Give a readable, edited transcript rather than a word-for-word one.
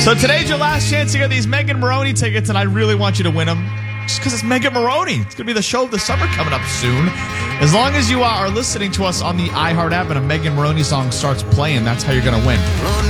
So today's your last chance to get these Megan Maroney tickets, and I really want you to win them. Just because it's Megan Maroney. It's going to be the show of the summer coming up soon. As long as you are listening to us on the iHeart app and a Megan Maroney song starts playing, that's how you're going to win.